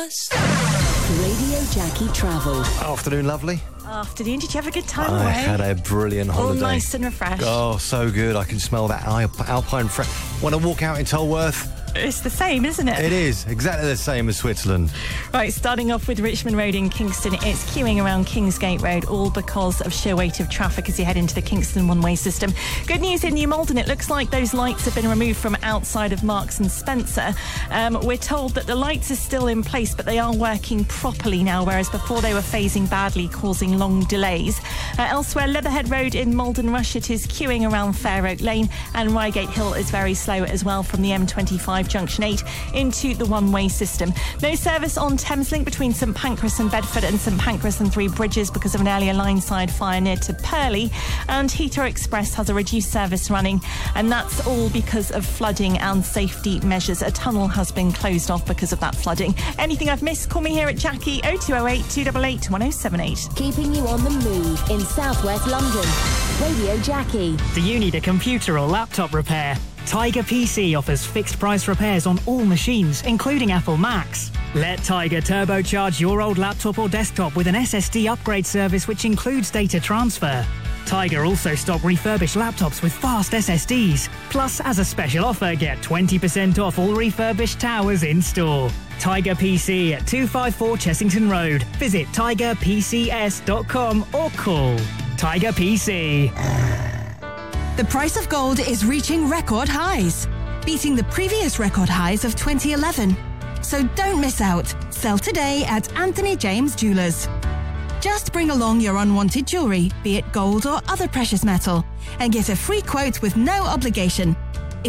us. Radio Jackie Travel. Afternoon, lovely. Afternoon. Did you have a good time I away? had a brilliant holiday. All nice and refreshed. Oh, so good. I can smell that alpine fresh. When I walk out in Tolworth, It's the same, isn't it? it is exactly the same as Switzerland. Right, starting off with Richmond Road in Kingston, it's queuing around Kingsgate Road, all because of sheer weight of traffic as you head into the Kingston one-way system. Good news in New Malden, it looks like those lights have been removed from outside of Marks and Spencer. We're told that the lights are still in place, but they are working properly now, whereas before they were phasing badly, causing long delays. Elsewhere, Leatherhead Road in Malden Rush, it is queuing around Fair Oak Lane, and Reigate Hill is very slow as well from the M25 Junction 8 into the one-way system. No service on Thameslink between St Pancras and Bedford and St Pancras and Three Bridges because of an earlier line-side fire near to Purley, and Heathrow Express has a reduced service running, and that's all because of flooding and safety measures. A tunnel has been closed off because of that flooding. Anything I've missed, call me here at Jackie 0208 288 1078. Keeping you on the move in southwest London. Radio Jackie. Do you need a computer or laptop repair? Tiger PC offers fixed price repairs on all machines, including Apple Macs. Let Tiger turbocharge your old laptop or desktop with an SSD upgrade service which includes data transfer. Tiger also stock refurbished laptops with fast SSDs. Plus, as a special offer, get 20% off all refurbished towers in store. Tiger PC at 254 Chessington Road. Visit tigerpcs.com or call Tiger PC. The price of gold is reaching record highs, beating the previous record highs of 2011. So don't miss out. Sell today at Anthony James Jewelers. Just bring along your unwanted jewellery, be it gold or other precious metal, and get a free quote with no obligation.